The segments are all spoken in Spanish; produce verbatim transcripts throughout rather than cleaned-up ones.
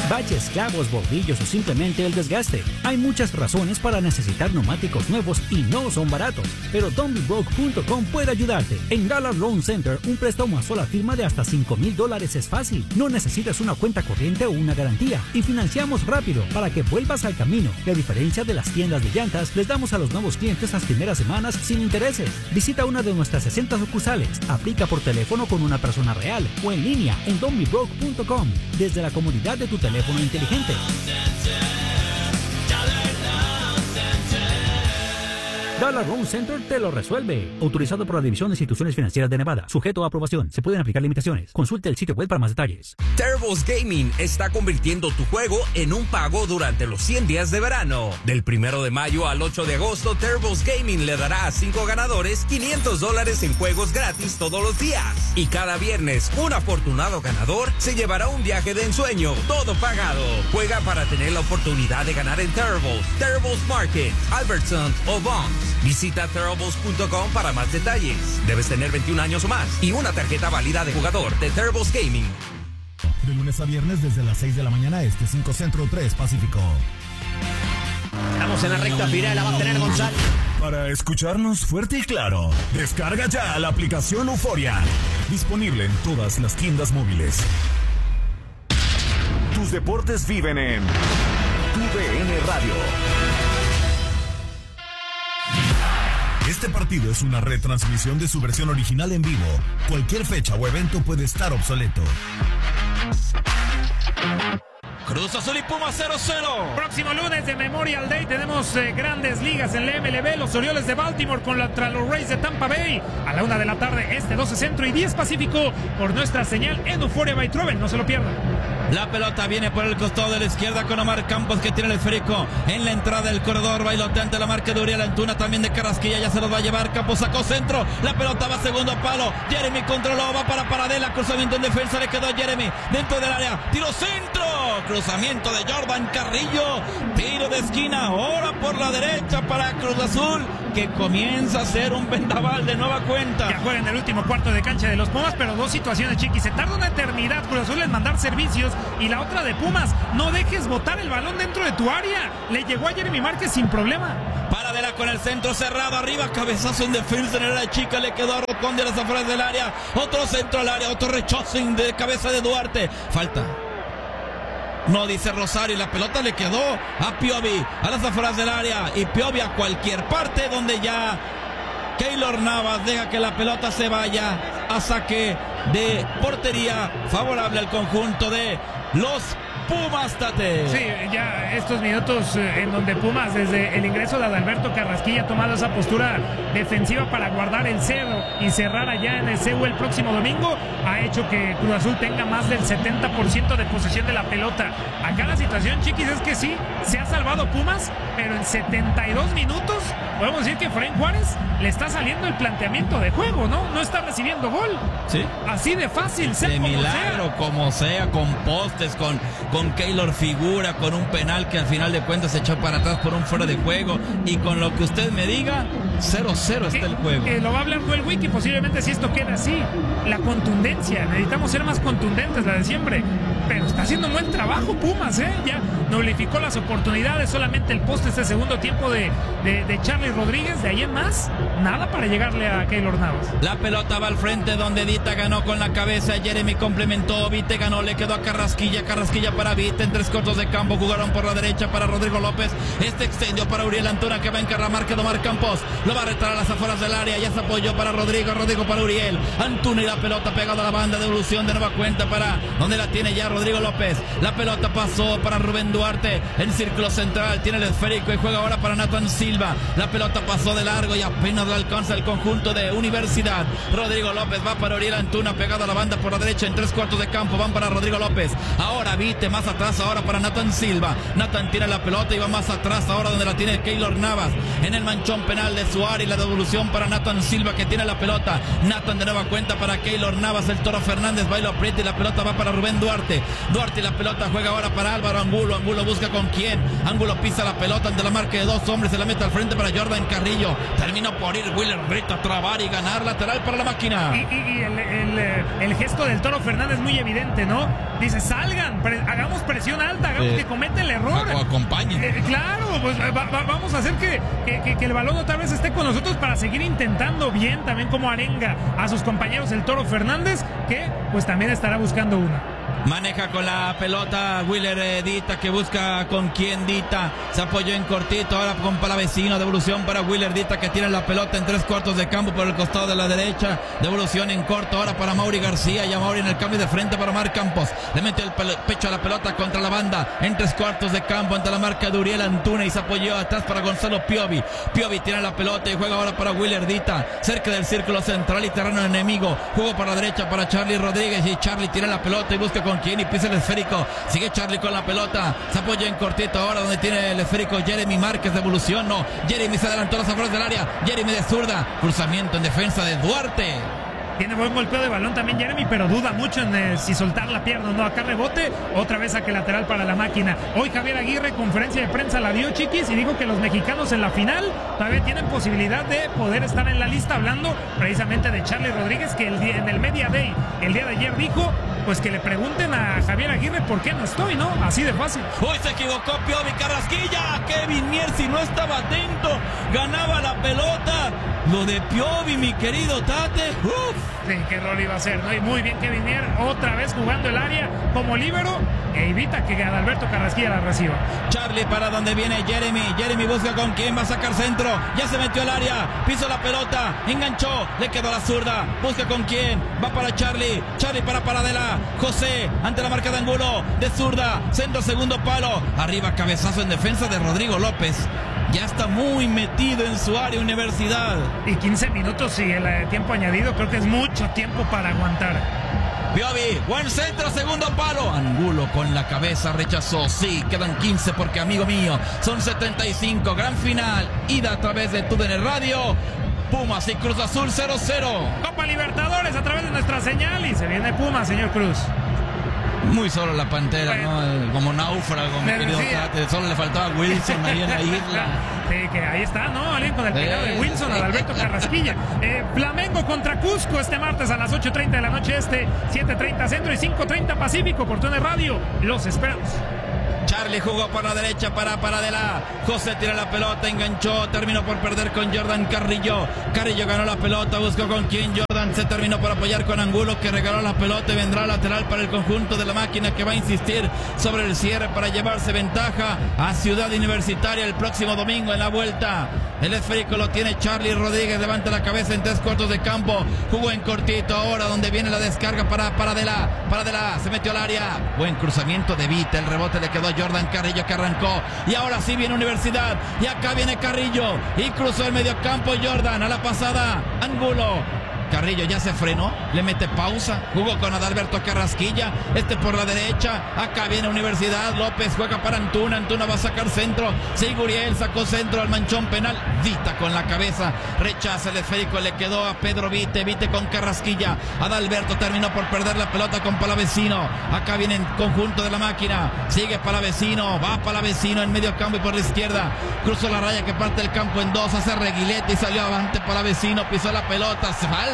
baches, clavos, bordillos o simplemente el desgaste. Hay muchas razones para necesitar neumáticos nuevos y no son baratos, pero don't be broke punto com puede ayudarte. En Dollar Loan Center, un préstamo a sola firma de hasta cinco mil dólares es fácil. No necesitas una cuenta corriente o una garantía y financiamos rápido para que vuelvas al camino. Y a diferencia de las tiendas de llantas, les damos a los nuevos clientes las primeras semanas sin intereses. Visita una de nuestras sesenta sucursales, aplica por teléfono con una persona real o en línea en don't be broke punto com desde la comodidad de tu teléfono inteligente. Dollar Loan Center te lo resuelve. Autorizado por la División de Instituciones Financieras de Nevada. Sujeto a aprobación. Se pueden aplicar limitaciones. Consulte el sitio web para más detalles. Turbos Gaming está convirtiendo tu juego en un pago durante los cien días de verano. Del primero de mayo al ocho de agosto, Turbos Gaming le dará a cinco ganadores quinientos dólares en juegos gratis todos los días. Y cada viernes, un afortunado ganador se llevará un viaje de ensueño, todo pagado. Juega para tener la oportunidad de ganar en Turbos, Turbos Market, Albertson o Bonds. Visita Turbos punto com para más detalles. Debes tener veintiún años o más y una tarjeta válida de jugador de Turbos Gaming. De lunes a viernes desde las seis de la mañana este, cinco Centro, tres Pacífico. Estamos en la recta final, la va a tener González. Para escucharnos fuerte y claro, descarga ya la aplicación Euforia. Disponible en todas las tiendas móviles. Tus deportes viven en Tu D N Radio. Este partido es una retransmisión de su versión original en vivo. Cualquier fecha o evento puede estar obsoleto. Cruz Azul y Pumas cero cero. Próximo lunes de Memorial Day tenemos eh, grandes ligas en la M L B. Los Orioles de Baltimore contra los Rays de Tampa Bay. A la una de la tarde, este doce Centro y diez Pacífico por nuestra señal en Euphoria by Troven. No se lo pierdan. La pelota viene por el costado de la izquierda con Omar Campos que tiene el esférico en la entrada del corredor. Bailotea ante la marca de Uriel Antuna, también de Carrasquilla, ya se los va a llevar. Campos sacó centro, la pelota va a segundo palo. Jeremy controló, va para Paradela, cruzamiento en defensa, le quedó a Jeremy dentro del área, tiro centro, cruzamiento de Jordan Carrillo, tiro de esquina, ahora por la derecha para Cruz Azul, que comienza a ser un vendaval de nueva cuenta. Ya juega en el último cuarto de cancha de los Pumas, pero dos situaciones, Chiqui, se tarda una eternidad Cruz Azul en mandar servicios. Y la otra de Pumas, no dejes botar el balón dentro de tu área. Le llegó a Jeremy Márquez sin problema. Paradela con el centro cerrado, arriba, cabezazo en defensa en el área chica, le quedó a Rocón de las afueras del área. Otro centro al área, otro rechazing de cabeza de Duarte. Falta. No, dice Rosario, y la pelota le quedó a Piovi, a las afueras del área. Y Piovi a cualquier parte donde ya Keylor Navas deja que la pelota se vaya a saque de portería favorable al conjunto de los Pumas, Tate. Sí, ya estos minutos eh, en donde Pumas, desde el ingreso de Adalberto Carrasquilla, ha tomado esa postura defensiva para guardar el cero y cerrar allá en el C E U el próximo domingo, ha hecho que Cruz Azul tenga más del setenta por ciento de posesión de la pelota. Acá la situación, Chiquis, es que sí, se ha salvado Pumas, pero en setenta y dos minutos, podemos decir que Efraín Juárez le está saliendo el planteamiento de juego, ¿no? No está recibiendo gol. Sí. Así de fácil, sea de como milagro, sea. como sea, con postes, con... con Keylor figura, con un penal que al final de cuentas se echó para atrás por un fuera de juego, y con lo que usted me diga, cero cero está el juego. Eh, lo va a hablar Joel Wiki, posiblemente si esto queda así. La contundencia, necesitamos ser más contundentes, la de siempre. Pero está haciendo un buen trabajo Pumas, ¿eh? Ya nulificó las oportunidades, solamente el poste este segundo tiempo de, de, de Charlie Rodríguez, de ahí en más, nada para llegarle a Keylor Navas. La pelota va al frente donde Dita ganó con la cabeza, Jeremy complementó, Vite ganó, le quedó a Carrasquilla, Carrasquilla para Vite, en tres cortos de campo, jugaron por la derecha para Rodrigo López, este extendió para Uriel Antuna que va a encarramar, quedó Omar Campos, lo va a retar a las afueras del área, ya se apoyó para Rodrigo, Rodrigo para Uriel, Antuna y la pelota pegada a la banda, devolución de nueva cuenta para donde la tiene ya Rodrigo López, la pelota pasó para Rubén Duarte, en círculo central, tiene el esférico y juega ahora para Nathan Silva, la pelota pasó de largo y apenas la alcanza el conjunto de Universidad, Rodrigo López va para Uriel Antuna, pegado a la banda por la derecha, en tres cuartos de campo, van para Rodrigo López, ahora Vite, más atrás ahora para Nathan Silva, Nathan tira la pelota y va más atrás ahora donde la tiene Keylor Navas, en el manchón penal de Suárez, y la devolución para Nathan Silva que tiene la pelota, Nathan de nueva cuenta para Keylor Navas, el Toro Fernández baila aprieta y la pelota va para Rubén Duarte, Duarte y la pelota juega ahora para Álvaro Angulo, Angulo busca con quién, Angulo pisa la pelota ante la marca de dos hombres, se la mete al frente para Jordan Carrillo, terminó por ir Willer Brito a trabar y ganar, lateral para la máquina. Y, y, y el, el, el gesto del Toro Fernández muy evidente, ¿no? dice, salgan, pre hagamos presión alta, hagamos eh, que cometa el error. O acompañen. Eh, claro, pues va, va, vamos a hacer que, que, que, que el balón otra vez esté con nosotros para seguir intentando bien, también como arenga a sus compañeros el Toro Fernández, que pues también estará buscando una. Maneja con la pelota Willer Dita, que busca con quién. Dita se apoyó en cortito, ahora con Palavecino, devolución para Willer Dita, que tiene la pelota en tres cuartos de campo por el costado de la derecha, devolución en corto ahora para Mauri García, ya Mauri en el cambio de frente para Omar Campos, le mete el pecho a la pelota contra la banda, en tres cuartos de campo ante la marca de Uriel Antuna, y se apoyó atrás para Gonzalo Piovi. Piovi tiene la pelota y juega ahora para Willer Dita, cerca del círculo central y terreno enemigo, jugó para la derecha para Charlie Rodríguez, y Charlie tiene la pelota y busca con quién y pisa el esférico, sigue Charlie con la pelota, se apoya en cortito ahora donde tiene el esférico Jeremy Márquez, de evolución, no, Jeremy se adelantó a las afueras del área, Jeremy de zurda, cruzamiento en defensa de Duarte. Tiene buen golpeo de balón también Jeremy, pero duda mucho en eh, si soltar la pierna o no. Acá rebote, otra vez saque lateral para la máquina. Hoy Javier Aguirre, conferencia de prensa, la dio, Chiquis, y dijo que los mexicanos en la final todavía tienen posibilidad de poder estar en la lista, hablando precisamente de Charlie Rodríguez, que el día, en el Media Day, el día de ayer dijo, pues que le pregunten a Javier Aguirre por qué no estoy, ¿no? Así de fácil. Hoy se equivocó Piovi, Carrasquilla, Kevin Mierzi no estaba atento, ganaba la pelota. Lo de Piovi, mi querido Tate, uff. Sí, qué rol iba a ser, ¿no? Y muy bien Kevin Mier, otra vez jugando el área como líbero, e evita que Adalberto Carrasquilla la reciba. Charlie para donde viene Jeremy, Jeremy busca con quién, va a sacar centro, ya se metió al área, pisó la pelota, enganchó, le quedó a la zurda, busca con quién, va para Charlie, Charlie para Paradela, José ante la marca de Angulo, de zurda, centro segundo palo, arriba cabezazo en defensa de Rodrigo López. Ya está muy metido en su área Universidad. Y quince minutos y el eh, tiempo añadido, creo que es mucho tiempo para aguantar. Piovi, buen centro, segundo palo. Angulo con la cabeza rechazó. Sí, quedan quince porque, amigo mío, son setenta y cinco. Gran final, ida a través de T U D N Radio. Pumas y Cruz Azul cero cero. Copa Libertadores a través de nuestra señal y se viene Pumas, señor Cruz. Muy solo la Pantera, bueno, ¿no? Como náufrago, mi querido Tate. Solo le faltaba Wilson ahí en la isla. Sí, que ahí está, ¿no? Alguien con el peinado de Wilson, Adalberto Carrasquilla. Eh, Flamengo contra Cusco este martes a las ocho treinta de la noche este, siete treinta centro y cinco treinta pacífico por T U D N Radio. Los esperamos. Charlie jugó por la derecha para Paradela. José tira la pelota, enganchó, terminó por perder con Jordan Carrillo. Carrillo ganó la pelota, buscó con quién. Jordan se terminó por apoyar con Angulo, que regaló la pelota y vendrá lateral para el conjunto de la máquina, que va a insistir sobre el cierre para llevarse ventaja a Ciudad Universitaria el próximo domingo en la vuelta. El esférico lo tiene Charlie Rodríguez, levanta la cabeza en tres cuartos de campo, jugó en cortito ahora donde viene la descarga para Paradela. Paradela se metió al área, buen cruzamiento de Vita, el rebote le quedó a Jordan Carrillo, que arrancó, y ahora sí viene Universidad, y acá viene Carrillo, y cruzó el medio campo Jordan, a la pasada Angulo. Carrillo ya se frenó, le mete pausa, jugó con Adalberto Carrasquilla, este por la derecha, acá viene Universidad, López juega para Antuna, Antuna va a sacar centro, Siguriel sacó centro al manchón penal, Vita con la cabeza, rechaza el esférico, le quedó a Pedro Vite, Vite con Carrasquilla, Adalberto terminó por perder la pelota con Palavecino, acá viene en conjunto de la máquina, sigue Palavecino, va Palavecino en medio campo y por la izquierda, cruzó la raya que parte el campo en dos, hace reguilete y salió avante Palavecino, pisó la pelota, se falta.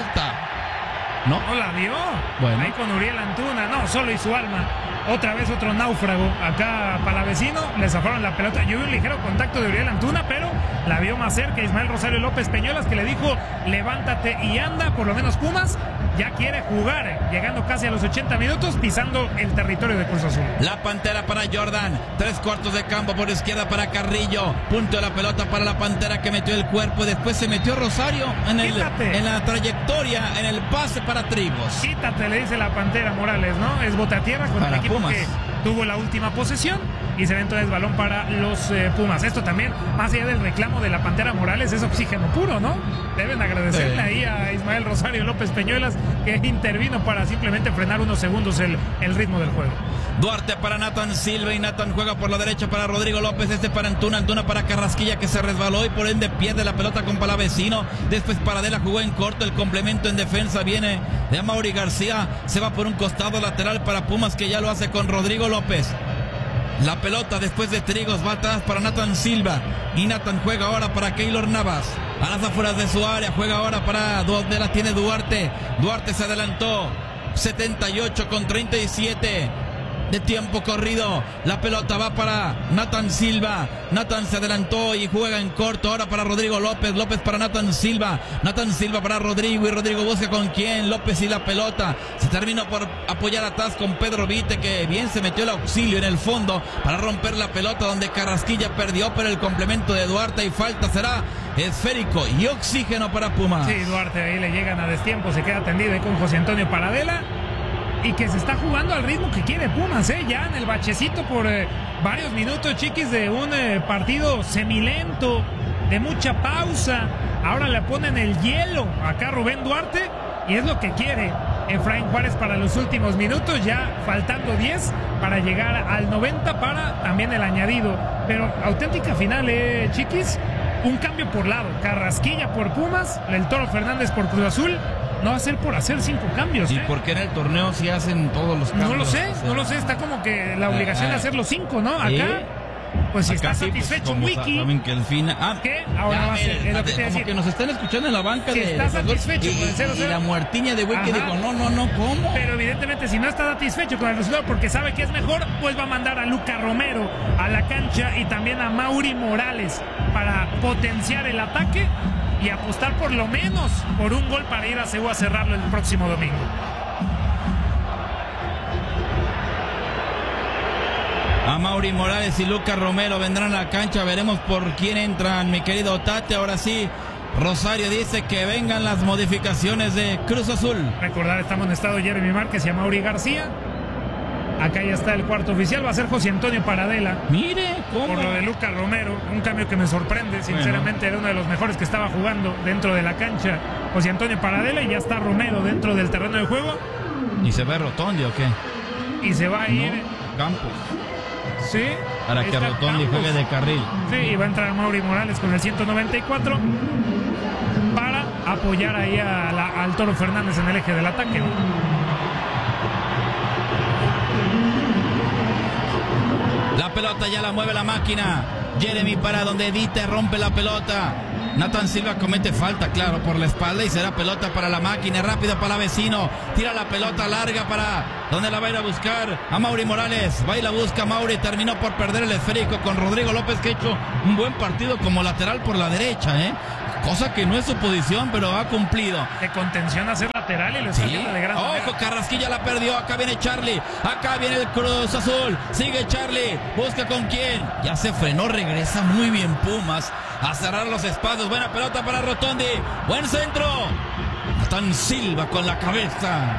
¿No? No la vio. Bueno. Ahí con Uriel Antuna. No, solo y su alma. Otra vez otro náufrago. Acá Palavecino le zafaron la pelota. Yo vi un ligero contacto de Uriel Antuna, pero la vio más cerca Ismael Rosario López Peñuelas, que le dijo levántate y anda. Por lo menos Pumas ya quiere jugar, llegando casi a los ochenta minutos, pisando el territorio de Cruz Azul. La Pantera para Jordan, tres cuartos de campo por izquierda para Carrillo, punto de la pelota para la Pantera, que metió el cuerpo, después se metió Rosario en, el, en la trayectoria, en el pase para Trigos. Quítate, le dice la Pantera Morales, ¿no? Es bote a tierra con el equipo Pumas, que tuvo la última posesión, y se ve entonces balón para los eh, Pumas. Esto también, más allá del reclamo de la Pantera Morales, es oxígeno puro, ¿no? Deben agradecerle sí. ahí a Ismael Rosario López Peñuelas, que intervino para simplemente frenar unos segundos el, el ritmo del juego. Duarte para Nathan Silva, y Nathan juega por la derecha para Rodrigo López, este para Antuna, Antuna para Carrasquilla, que se resbaló y por ende pierde la pelota con Palavecino. Después Paradela jugó en corto, el complemento en defensa viene de Amaury García, se va por un costado lateral para Pumas, que ya lo hace con Rodrigo López. La pelota después de Trigos va atrás para Nathan Silva, y Nathan juega ahora para Keylor Navas, a las afueras de su área, juega ahora para donde la tiene Duarte. Duarte se adelantó, setenta y ocho con treinta y siete. de tiempo corrido. La pelota va para Nathan Silva. Nathan se adelantó y juega en corto. Ahora para Rodrigo López. López para Nathan Silva. Nathan Silva para Rodrigo. Y Rodrigo busca con quién. López y la pelota. Se terminó por apoyar atrás con Pedro Vite, que bien se metió el auxilio en el fondo para romper la pelota, donde Carrasquilla perdió, pero el complemento de Duarte y falta será esférico y oxígeno para Pumas. Sí, Duarte ahí le llegan a destiempo. Se queda tendido ahí con José Antonio Paradela. Y que se está jugando al ritmo que quiere Pumas, ¿eh? Ya en el bachecito por eh, varios minutos, chiquis, de un eh, partido semilento, de mucha pausa. Ahora le ponen el hielo acá a Rubén Duarte y es lo que quiere Efraín Juárez para los últimos minutos, ya faltando diez para llegar al noventa para también el añadido. Pero auténtica final, ¿eh, chiquis? Un cambio por lado, Carrasquilla por Pumas, el Toro Fernández por Cruz Azul. No va a ser por hacer cinco cambios. ¿Y ¿eh? por qué en el torneo sí hacen todos los cambios? No lo sé, o sea, no lo sé. Está como que la obligación ah, de hacer los cinco, ¿no? Acá, ¿sí? pues si Acá está sí, satisfecho pues, Wiki. saben que el final... Ah, ¿Qué? Ahora ya, va a ser. miren, Es lo que te como decir. que nos están escuchando en la banca Si de... está de satisfecho y, con el cero cero. y la muertiña de Wiki Ajá. dijo, no, no, no, ¿cómo? Pero evidentemente si no está satisfecho con el resultado porque sabe que es mejor, pues va a mandar a Luca Romero a la cancha y también a Mauri Morales para potenciar el ataque y apostar por lo menos por un gol para ir a Ceú a cerrarlo el próximo domingo. A Mauri Morales y Lucas Romero vendrán a la cancha. Veremos por quién entran, mi querido Tate. Ahora sí, Rosario dice que vengan las modificaciones de Cruz Azul. Recordar, estamos en estado Jeremy Márquez y a Mauri García. Acá ya está el cuarto oficial, va a ser José Antonio Paradela. Mire, ¿cómo? Por lo de Lucas Romero, un cambio que me sorprende, sinceramente, bueno. Era uno de los mejores que estaba jugando dentro de la cancha. José Antonio Paradela, y ya está Romero dentro del terreno de juego. ¿Y se ve Rotondi o qué? Y se va a ir... No, Campos. Sí. Para que Rotondi juegue de carril. Sí, y va a entrar Mauri Morales con el ciento noventa y cuatro para apoyar ahí a la, al Toro Fernández en el eje del ataque, ¿no? La pelota ya la mueve la máquina. Jeremy para donde Edite, rompe la pelota. Nathan Silva comete falta, claro, por la espalda y será pelota para la máquina. Rápido para vecino. Tira la pelota larga para donde la va a ir a buscar a Mauri Morales. Va y la busca Mauri. Terminó por perder el esférico con Rodrigo López, que ha hecho un buen partido como lateral por la derecha, ¿eh? Cosa que no es su posición, pero ha cumplido. De contención a ser lateral y lo está haciendo de gran manera. Ojo, Carrasquilla la perdió. Acá viene Charlie. Acá viene el Cruz Azul. Sigue Charlie. Busca con quién. Ya se frenó. Regresa muy bien Pumas a cerrar los espacios. Buena pelota para Rotondi. Buen centro. Nathan Silva con la cabeza.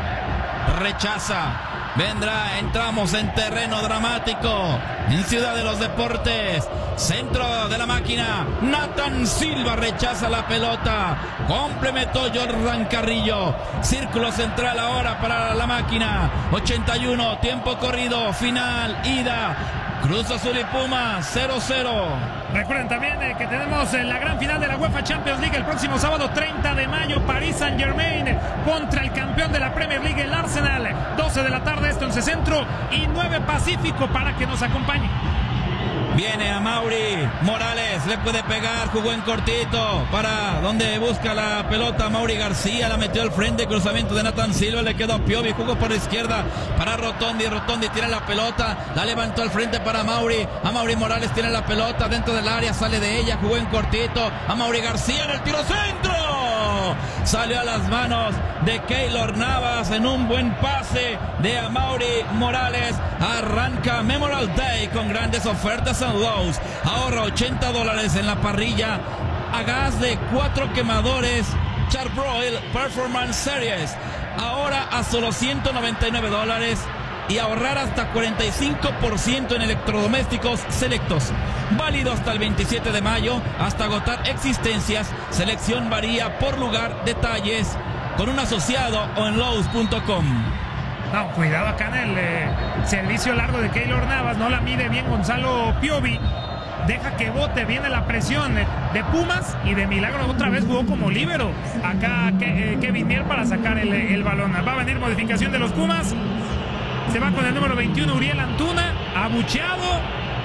Rechaza. Vendrá, entramos en terreno dramático en Ciudad de los Deportes. Centro de la máquina. Nathan Silva rechaza la pelota. Complementó Jordan Carrillo. Círculo central ahora para la máquina. ochenta y uno, tiempo corrido, final, ida. Cruz Azul y Pumas, cero cero. Recuerden también eh, que tenemos eh, la gran final de la UEFA Champions League el próximo sábado treinta de mayo. Paris Saint-Germain contra el campeón de la Premier League, el Arsenal. doce de la tarde, esto en C Centro y nueve Pacífico para que nos acompañe. Viene a Mauri Morales, le puede pegar, jugó en cortito, para donde busca la pelota Mauri García, la metió al frente, cruzamiento de Nathan Silva, le quedó Piovi, jugó por la izquierda para Rotondi, Rotondi tira la pelota, la levantó al frente para Mauri, a Mauri Morales tiene la pelota dentro del área, sale de ella, jugó en cortito, a Mauri García en el tiro centro, salió a las manos de Keylor Navas en un buen pase de a Mauri Morales. Arranca Memorial Day con grandes ofertas en Lowe's. Ahorra ochenta dólares en la parrilla a gas de cuatro quemadores Charbroil Performance Series. Ahora a solo ciento noventa y nueve dólares y ahorrar hasta cuarenta y cinco por ciento en electrodomésticos selectos. Válido hasta el veintisiete de mayo, hasta agotar existencias. Selección varía por lugar. Detalles con un asociado o en Lowe's punto com. No, cuidado acá en el eh, servicio largo de Keylor Navas. No la mide bien Gonzalo Piovi. Deja que bote, viene la presión de Pumas y de milagro otra vez jugó como líbero. Acá eh, Kevin Mier para sacar el, el balón. Va a venir modificación de los Pumas. Se va con el número veintiuno Uriel Antuna. Abucheado.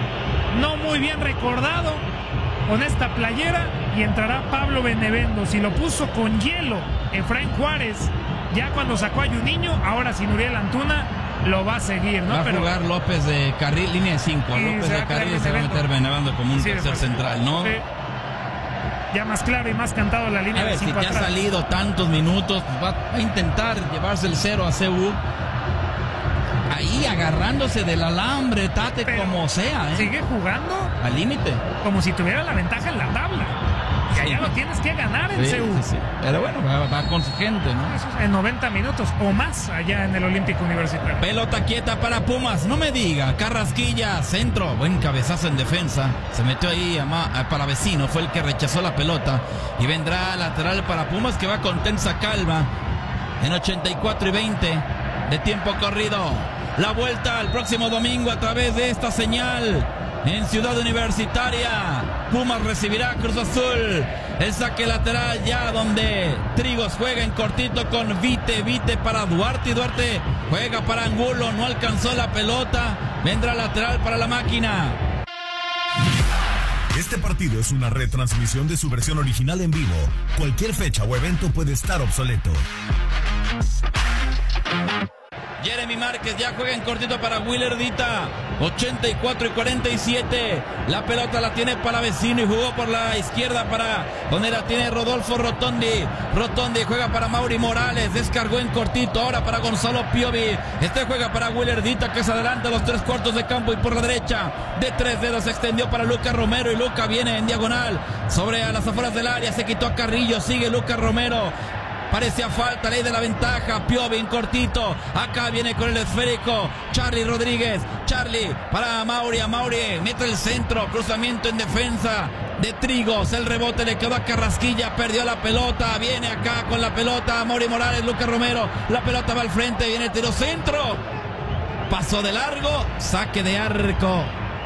No muy bien recordado con esta playera. Y entrará Pablo Benevendo. Si lo puso con hielo Efraín Juárez ya cuando sacó a Juninho, ahora sin Uriel Antuna, lo va a seguir, ¿no? Va a Pero jugar López de carril, línea de cinco. López de carril y se va a meter Benevendo como un sí, tercer pues, central, ¿no? Sí. Ya más claro y más cantado la línea a ver, de cinco si te atrás. ha salido tantos minutos, va a intentar llevarse el cero a C U. Ahí agarrándose del alambre, Tate, pero como sea, ¿eh? Sigue jugando al límite, como si tuviera la ventaja en la tabla. Y allá sí. Lo tienes que ganar en sí, C U. Sí, sí. Pero bueno, va, va con su gente, ¿no? Eso es en noventa minutos o más allá en el Olímpico Universitario. Pelota quieta para Pumas, no me diga. Carrasquilla, centro, buen cabezazo en defensa. Se metió ahí a, Ma, a Palavecino, fue el que rechazó la pelota. Y vendrá lateral para Pumas, que va con tensa calma en ochenta y cuatro y veinte de tiempo corrido. La vuelta el próximo domingo a través de esta señal en Ciudad Universitaria. Pumas recibirá Cruz Azul. El saque lateral ya donde Trigos juega en cortito con Vite. Vite para Duarte y Duarte juega para Angulo. No alcanzó la pelota. Vendrá lateral para la máquina. Este partido es una retransmisión de su versión original en vivo. Cualquier fecha o evento puede estar obsoleto. Jeremy Márquez ya juega en cortito para Willer Dita. ochenta y cuatro y cuarenta y siete. La pelota la tiene Palavecino y jugó por la izquierda para donde la tiene Rodolfo Rotondi. Rotondi juega para Mauri Morales. Descargó en cortito ahora para Gonzalo Piovi. Este juega para Willer Dita, que se adelanta a los tres cuartos de campo y por la derecha de tres dedos se extendió para Lucas Romero y Luca viene en diagonal sobre a las afueras del área. Se quitó a Carrillo. Sigue Lucas Romero. Parecía falta, ley de la ventaja. Piovi en cortito. Acá viene con el esférico Charlie Rodríguez. Charlie para Mauri. A Mauri mete el centro. Cruzamiento en defensa de Trigos. El rebote le quedó a Carrasquilla. Perdió la pelota. Viene acá con la pelota Mauri Morales. Lucas Romero. La pelota va al frente. Viene el tiro centro. Pasó de largo. Saque de arco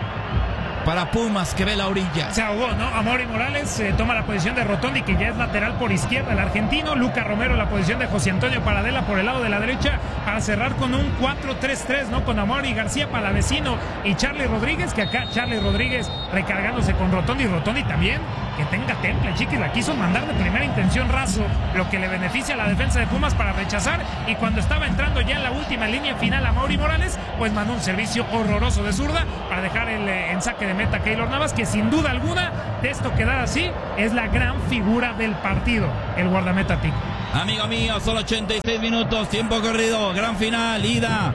para Pumas, que ve la orilla. Se ahogó, ¿no? Amaury Morales eh, toma la posición de Rotondi, que ya es lateral por izquierda, el argentino. Lucas Romero la posición de José Antonio Paradela por el lado de la derecha, para cerrar con un cuatro tres tres, ¿no? Con Amaury García, Palavecino y Charlie Rodríguez, que acá Charlie Rodríguez recargándose con Rotondi. Rotondi también, que tenga temple, Chiquis, la quiso mandar de primera intención raso, lo que le beneficia a la defensa de Pumas para rechazar. Y cuando estaba entrando ya en la última línea final Amaury Morales, pues mandó un servicio horroroso de zurda para dejar el eh, en saque de meta Keylor Navas, que sin duda alguna, de esto quedar así, es la gran figura del partido, el guardameta Tico. Amigo mío, solo ochenta y seis minutos, tiempo corrido, gran final, ida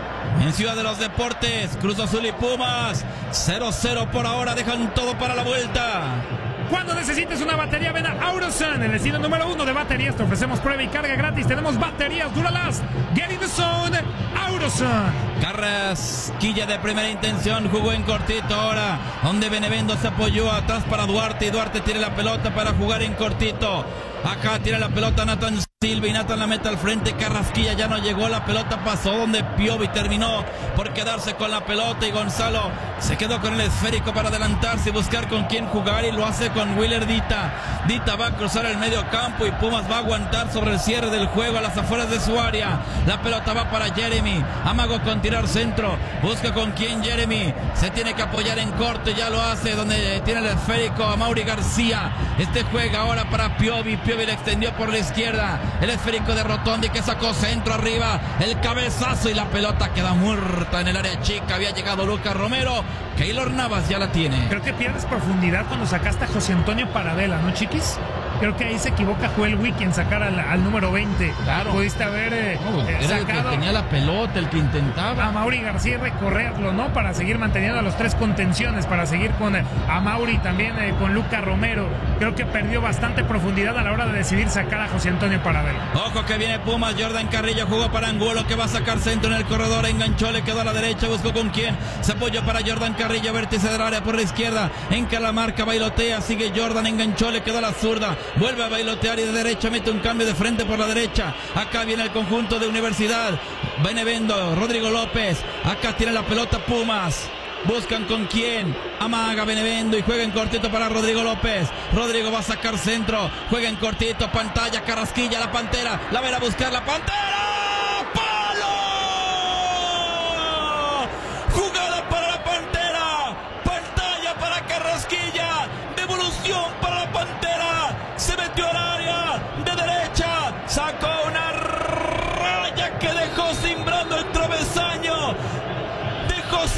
en Ciudad de los Deportes, Cruz Azul y Pumas, cero cero por ahora, dejan todo para la vuelta. Cuando necesites una batería, ven a Autosun, el destino número uno de baterías. Te ofrecemos prueba y carga gratis. Tenemos baterías Duralast. Get in the zone, Autosun. Carrasquilla de primera intención, jugó en cortito ahora, donde Benevendo se apoyó atrás para Duarte y Duarte tiene la pelota para jugar en cortito. Acá tira la pelota Nathan Silva y Nathan la mete al frente. Carrasquilla ya no llegó, la pelota pasó donde Piovi terminó por quedarse con la pelota y Gonzalo se quedó con el esférico para adelantarse y buscar con quién jugar, y lo hace con Willer Dita. Dita va a cruzar el medio campo y Pumas va a aguantar sobre el cierre del juego a las afueras de su área. La pelota va para Jeremy, amago con tirar centro, busca con quién Jeremy, se tiene que apoyar en corto y ya lo hace donde tiene el esférico a Mauri García. Este juega ahora para Piovi, Piovi le extendió por la izquierda, el esférico de Rotondi que sacó centro arriba, el cabezazo y la pelota queda muerta en el área chica. Había llegado Lucas Romero, Keylor Navas ya la tiene. Creo que pierdes profundidad cuando sacaste a José Antonio Paradela, ¿no, Chiquis? Creo que ahí se equivoca Joel Wiki en sacar al, al número veinte. Claro. Pudiste haber eh, no, eh, era sacado el que tenía la pelota, el que intentaba. A Mauri García y recorrerlo, ¿no? Para seguir manteniendo a los tres contenciones, para seguir con eh, a Mauri también eh, con Lucas Romero. Creo que perdió bastante profundidad a la hora de decidir sacar a José Antonio Paradela. Ojo que viene Pumas, Jordan Carrillo jugó para Angulo, que va a sacar centro en el corredor, enganchó, le quedó a la derecha, buscó con quién, se apoyó para Jordan Carrillo, vértice del área por la izquierda, encara la marca, bailotea, sigue Jordan, enganchó, le quedó a la zurda, vuelve a bailotear y de derecha mete un cambio de frente por la derecha. Acá viene el conjunto de Universidad, Benevendo, Rodrigo López, acá tiene la pelota Pumas. Buscan con quién, amaga Benevendo y juega en cortito para Rodrigo López. Rodrigo va a sacar centro, juega en cortito, pantalla, Carrasquilla, la Pantera, la va a buscar la Pantera, ¡palo! Jugada para la Pantera, pantalla para Carrasquilla, devolución para la Pantera, se metió al área de derecha, sacó una raya que dejó cimbrando el travesaño.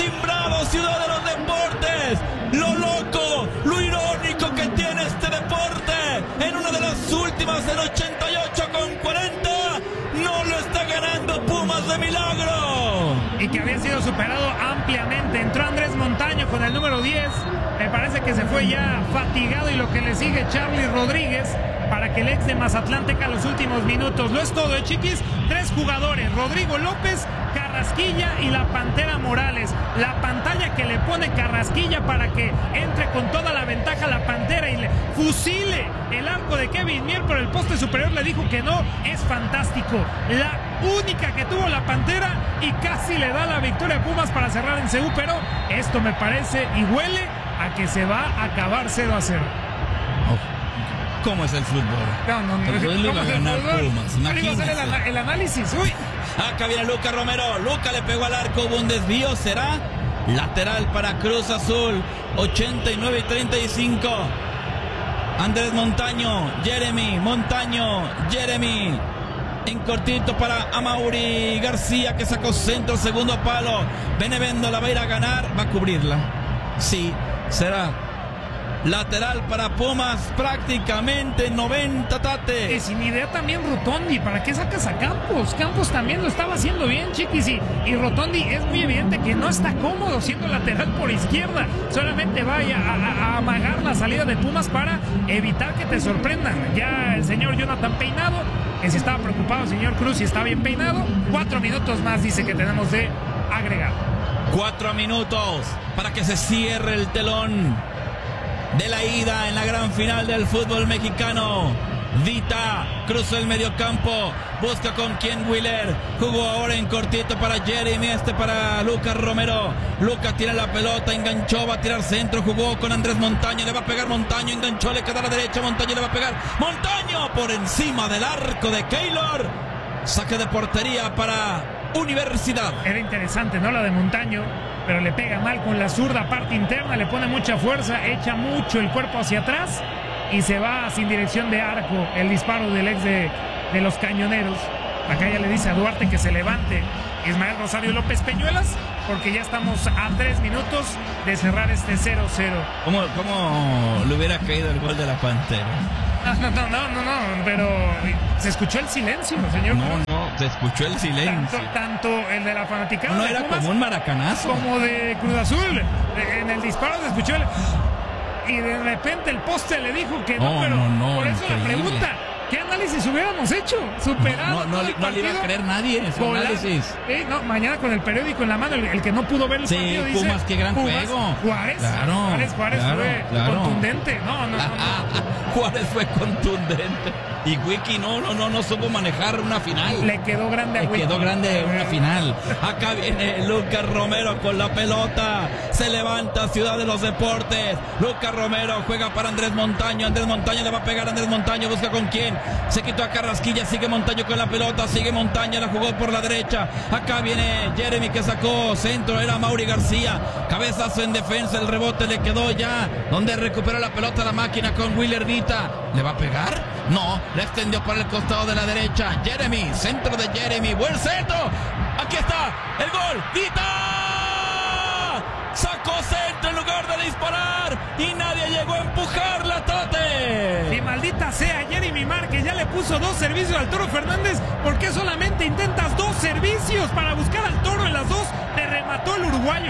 Timbrado, ciudad de los deportes. Lo loco, lo irónico que tiene este deporte. En una de las últimas, del ochenta y ocho con cuarenta, no lo está ganando Pumas de milagro. Y que había sido superado ampliamente. Entró Andrés Montaño con el número diez. Me parece que se fue ya fatigado, y lo que le sigue Charlie Rodríguez, para que el ex de Mazatlán tenga los últimos minutos. Lo es todo, ¿eh, chiquis? Tres jugadores: Rodrigo López, Carrasquilla y la Pantera Morales. La pantalla que le pone Carrasquilla para que entre con toda la ventaja la Pantera y le fusile el arco de Kevin Mier, pero el poste superior le dijo que no. Es fantástico. La única que tuvo la Pantera, y casi le da la victoria a Pumas para cerrar en C U, pero esto me parece y huele a que se va a acabar cero a cero. Oh, ¿cómo es el fútbol? No, no, no. El fútbol iba a ganar Pumas, imagínese. El, ana el análisis, uy. Acá viene Luca Romero. Luca le pegó al arco, hubo un desvío, será lateral para Cruz Azul. ochenta y nueve y treinta y cinco. Andrés Montaño, Jeremy, Montaño, Jeremy. En cortito para Amaury García, que sacó centro, segundo palo. Benevendo la va a ir a ganar, va a cubrirla. Sí, será lateral para Pumas, prácticamente noventa, Tate. Y sin idea también Rotondi. ¿Para qué sacas a Campos? Campos también lo estaba haciendo bien, chiquis. Y, y Rotondi es muy evidente que no está cómodo siendo lateral por izquierda. Solamente vaya a, a, a amagar la salida de Pumas para evitar que te sorprendan. Ya el señor Jonathan Peinado, que si estaba preocupado el señor Cruz, si está bien peinado. Cuatro minutos más dice que tenemos de agregar. Cuatro minutos para que se cierre el telón de la ida en la gran final del fútbol mexicano. Vita cruzó el mediocampo, busca con quién Wheeler, jugó ahora en cortito para Jeremy, este para Lucas Romero. Lucas tira la pelota, enganchó, va a tirar centro, jugó con Andrés Montaño, le va a pegar Montaño, enganchó, le queda a la derecha, Montaño le va a pegar, Montaño por encima del arco de Keylor. Saque de portería para Universidad. Era interesante, ¿no? La de Montaño, pero le pega mal con la zurda, parte interna, le pone mucha fuerza, echa mucho el cuerpo hacia atrás y se va sin dirección de arco. El disparo del ex de, de los Cañoneros. Acá ya le dice a Duarte que se levante Ismael Rosario López Peñuelas, porque ya estamos a tres minutos de cerrar este cero cero. ¿Cómo, cómo le hubiera caído el gol de la Pantera? No, no, no, no, no, pero se escuchó el silencio, señor. No, no, se escuchó el silencio. Tanto, tanto el de la fanaticada. No, no de era Pumas, como un maracanazo. Como de Cruz Azul. En el disparo se escuchó el... Y de repente el poste le dijo que no, no pero no, no, por eso increíble. la pregunta, ¿qué análisis hubiéramos hecho? Superado. No, no, no, no le iba a creer nadie ese Volar. análisis. Eh, no, mañana con el periódico en la mano, el, el que no pudo ver el sí, partido dice... Pumas, qué gran Pumas, juego. Juárez, claro, Juárez, Juárez claro, fue claro. contundente. No, no, no. no. Juárez fue contundente. Y Wiki no, no, no, no supo manejar una final. Le quedó grande a Le Wiki. quedó grande una final. Acá viene Lucas Romero con la pelota. Se levanta Ciudad de los Deportes. Lucas Romero juega para Andrés Montaño. Andrés Montaño le va a pegar a Andrés Montaño. Busca con quién. Se quitó a Carrasquilla. Sigue Montaño con la pelota. Sigue Montaño. La jugó por la derecha. Acá viene Jeremy que sacó centro. Era Amaury García. Cabezazo en defensa. El rebote le quedó ya. Donde recupera la pelota la máquina con Wheeler Vita. ¿Le va a pegar? No. Le extendió para el costado de la derecha. Jeremy. Centro de Jeremy. Buen centro. Aquí está. El gol. Vita. Sacó centro en lugar de disparar. Y nadie llegó a empujarla, Tate. Y maldita sea, Jeremy Márquez ya le puso dos servicios al Toro Fernández. ¿Por qué solamente intentas dos servicios para buscar al Toro en las dos? Te remató el uruguayo.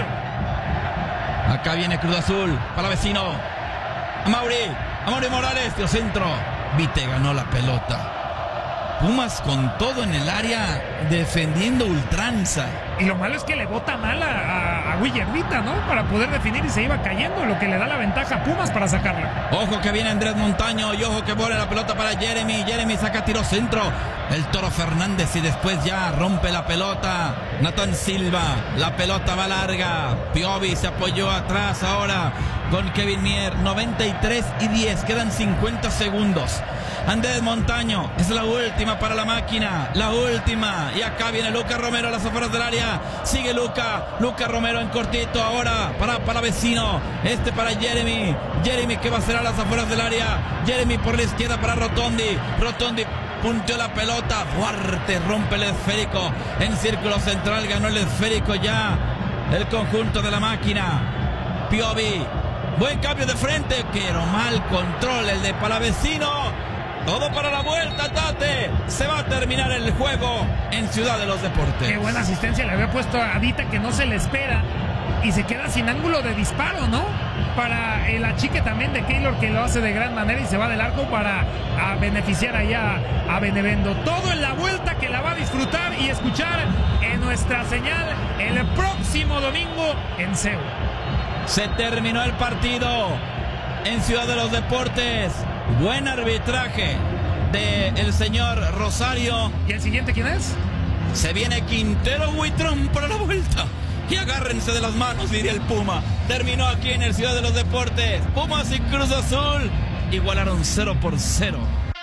Acá viene Cruz Azul para vecino. Amaury. Amaury Morales. Dio centro. Vite ganó la pelota. Pumas con todo en el área, defendiendo ultranza. Y lo malo es que le bota mal a, a, a Willer Vita, ¿no? Para poder definir y se iba cayendo, lo que le da la ventaja a Pumas para sacarla. Ojo que viene Andrés Montaño y ojo que vuela la pelota para Jeremy. Jeremy saca tiro centro. El Toro Fernández y después ya rompe la pelota. Nathan Silva. La pelota va larga. Piovi se apoyó atrás ahora con Kevin Mier. noventa y tres y diez. Quedan cincuenta segundos. Andrés Montaño. Es la última para la máquina. La última. Y acá viene Lucas Romero a las afueras del área. Sigue Luca. Lucas Romero en cortito ahora para, para vecino. Este para Jeremy. Jeremy que va a ser a las afueras del área. Jeremy por la izquierda para Rotondi. Rotondi punteó la pelota. Duarte rompe el esférico. En círculo central ganó el esférico ya el conjunto de la máquina. Piovi, buen cambio de frente, pero mal control el de Palavecino. Todo para la vuelta, Tate. Se va a terminar el juego en Ciudad de los Deportes. Qué buena asistencia le había puesto a Dita, que no se le espera. Y se queda sin ángulo de disparo, ¿no? Para el achique también de Keylor, que lo hace de gran manera y se va del arco para a beneficiar allá a Benevendo. Todo en la vuelta, que la va a disfrutar y escuchar en nuestra señal el próximo domingo en Seúl. Se terminó el partido en Ciudad de los Deportes. Buen arbitraje del señor Rosario. ¿Y el siguiente quién es? Se viene Quintero Huitrón para la vuelta. Y agárrense de las manos, diría el Puma. Terminó aquí en el Ciudad de los Deportes. Pumas y Cruz Azul igualaron cero por cero.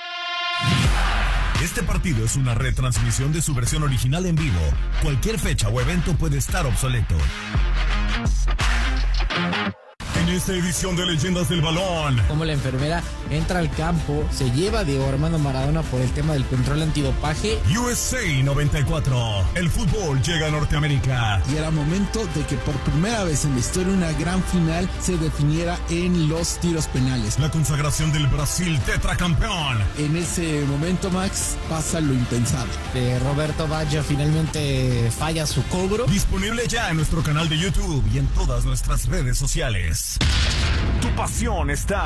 Este partido es una retransmisión de su versión original en vivo. Cualquier fecha o evento puede estar obsoleto. En esta edición de Leyendas del Balón, como la enfermera entra al campo, se lleva a Diego Armando Maradona por el tema del control antidopaje. U S A noventa y cuatro, el fútbol llega a Norteamérica. Y era momento de que por primera vez en la historia una gran final se definiera en los tiros penales. La consagración del Brasil tetracampeón. En ese momento, Max, pasa lo impensable. De Roberto Baggio finalmente falla su cobro. Disponible ya en nuestro canal de YouTube y en todas nuestras redes sociales. Tu pasión está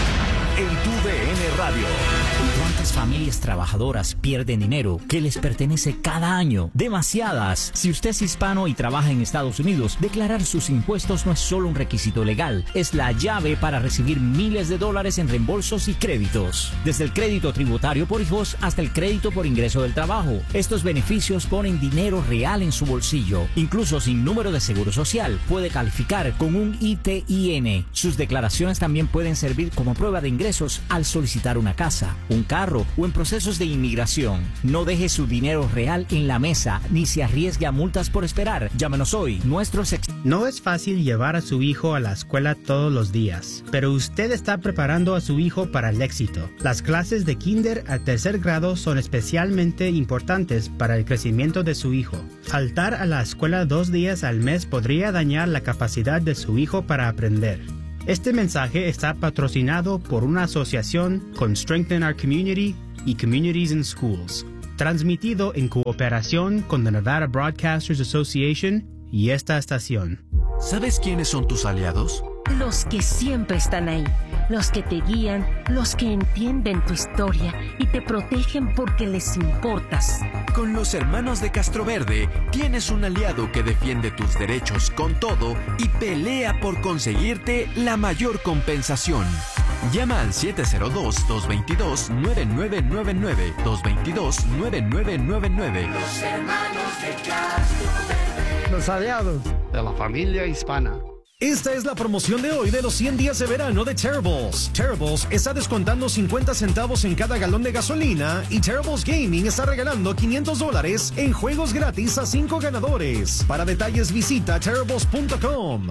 en tu D N Radio. ¿Cuántas familias trabajadoras pierden dinero que les pertenece cada año? Demasiadas. Si usted es hispano y trabaja en Estados Unidos, declarar sus impuestos no es solo un requisito legal, es la llave para recibir miles de dólares en reembolsos y créditos. Desde el crédito tributario por hijos hasta el crédito por ingreso del trabajo. Estos beneficios ponen dinero real en su bolsillo. Incluso sin número de seguro social, puede calificar con un I T I N. Sus declaraciones también pueden servir como prueba de ingresos al solicitar una casa, un carro o en procesos de inmigración. No deje su dinero real en la mesa ni se arriesgue a multas por esperar. Llámenos hoy. Nuestros ex... No es fácil llevar a su hijo a la escuela todos los días, pero usted está preparando a su hijo para el éxito. Las clases de kinder a tercer grado son especialmente importantes para el crecimiento de su hijo. Faltar a la escuela dos días al mes podría dañar la capacidad de su hijo para aprender. Este mensaje está patrocinado por una asociación con Strengthen Our Community y Communities in Schools, transmitido en cooperación con la Nevada Broadcasters Association y esta estación. ¿Sabes quiénes son tus aliados? Los que siempre están ahí, los que te guían, los que entienden tu historia y te protegen porque les importas. Con los hermanos de Castroverde tienes un aliado que defiende tus derechos con todo y pelea por conseguirte la mayor compensación. Llama al siete cero dos, dos dos dos, nueve nueve nueve nueve, dos dos dos, nueve nueve nueve nueve. Los hermanos de Castroverde. Los aliados de la familia hispana. Esta es la promoción de hoy de los cien días de verano de Terribles. Terribles está descontando cincuenta centavos en cada galón de gasolina y Terribles Gaming está regalando quinientos dólares en juegos gratis a cinco ganadores. Para detalles visita terribles punto com.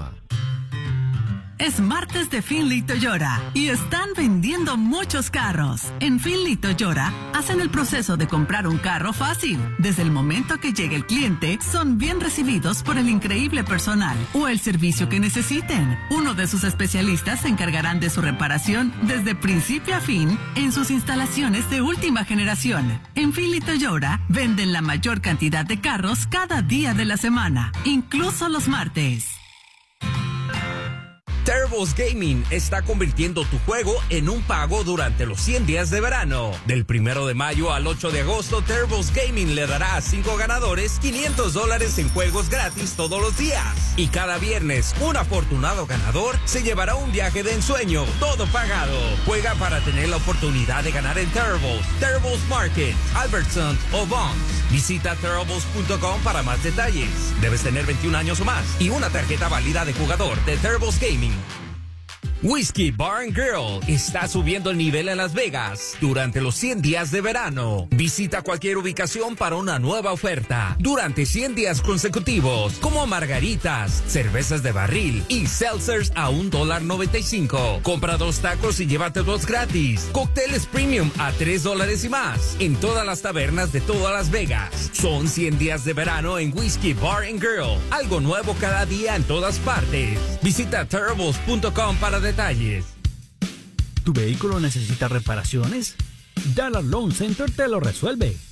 Es martes de Finley Toyota y están vendiendo muchos carros. En Finley Toyota hacen el proceso de comprar un carro fácil. Desde el momento que llegue el cliente, son bien recibidos por el increíble personal o el servicio que necesiten. Uno de sus especialistas se encargarán de su reparación desde principio a fin en sus instalaciones de última generación. En Finley Toyota venden la mayor cantidad de carros cada día de la semana, incluso los martes. Terribles Gaming está convirtiendo tu juego en un pago durante los cien días de verano. Del primero de mayo al ocho de agosto, Terribles Gaming le dará a cinco ganadores quinientos dólares en juegos gratis todos los días. Y cada viernes, un afortunado ganador se llevará un viaje de ensueño, todo pagado. Juega para tener la oportunidad de ganar en Terribles, Terribles Market, Albertson o Bonds. Visita terribles punto com para más detalles. Debes tener veintiún años o más y una tarjeta válida de jugador de Terribles Gaming. Whiskey Bar and Grill está subiendo el nivel en Las Vegas durante los cien días de verano. Visita cualquier ubicación para una nueva oferta durante cien días consecutivos, como margaritas, cervezas de barril y seltzers a un dólar noventa y cinco. Compra dos tacos y llévate dos gratis. Cócteles premium a tres dólares y más en todas las tabernas de toda Las Vegas. Son cien días de verano en Whiskey Bar and Grill. Algo nuevo cada día en todas partes. Visita terribles punto com para detalles. ¿Tu vehículo necesita reparaciones? Dallas Loan Center te lo resuelve.